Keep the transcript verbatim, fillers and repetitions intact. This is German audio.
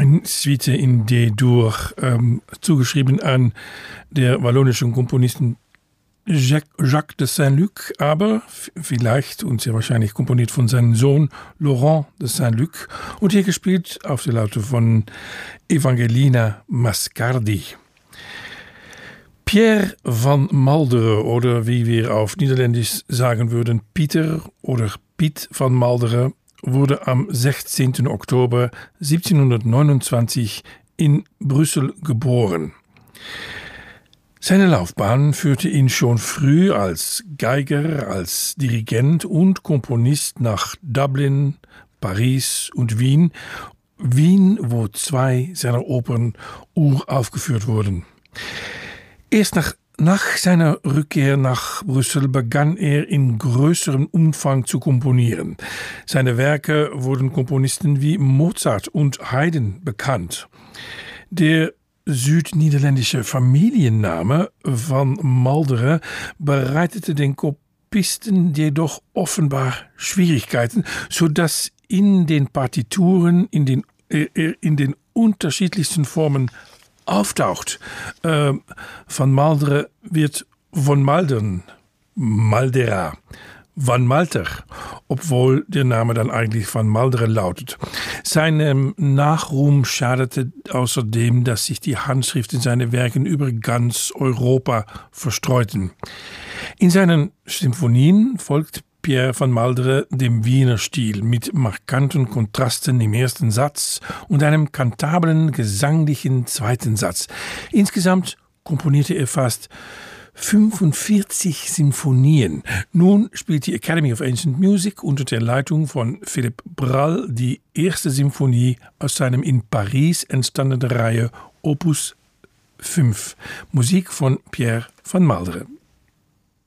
Ein Suite in D-Dur, ähm, zugeschrieben an der wallonischen Komponisten Jacques, Jacques de Saint-Luc, aber vielleicht und sehr wahrscheinlich komponiert von seinem Sohn Laurent de Saint-Luc und hier gespielt auf der Laute von Evangelina Mascardi. Pierre van Malderen oder wie wir auf Niederländisch sagen würden, Pieter oder Piet van Malderen wurde am sechzehnten Oktober siebzehnhundertneunundzwanzig in Brüssel geboren. Seine Laufbahn führte ihn schon früh als Geiger, als Dirigent und Komponist nach Dublin, Paris und Wien. Wien, wo zwei seiner Opern uraufgeführt wurden. Erst nach, nach seiner Rückkehr nach Brüssel begann er in größerem Umfang zu komponieren. Seine Werke wurden Komponisten wie Mozart und Haydn bekannt. Der südniederländische Familienname van Malderen bereitete den Kopisten jedoch offenbar Schwierigkeiten, sodass in den Partituren in den, äh, in den unterschiedlichsten Formen auftaucht. Äh, van Malderen wird von Maldern, Maldera, Van Malter, obwohl der Name dann eigentlich Van Malderen lautet. Seinem Nachruhm schadete außerdem, dass sich die Handschriften seiner Werken über ganz Europa verstreuten. In seinen Symphonien folgt Pierre van Malderen dem Wiener Stil mit markanten Kontrasten im ersten Satz und einem kantablen gesanglichen zweiten Satz. Insgesamt komponierte er fast fünfundvierzig Symphonien. Nun spielt die Academy of Ancient Music unter der Leitung von Philippe Brall die erste Symphonie aus seinem in Paris entstandenen Reihe Opus fünf. Musik von Pierre van Malderen.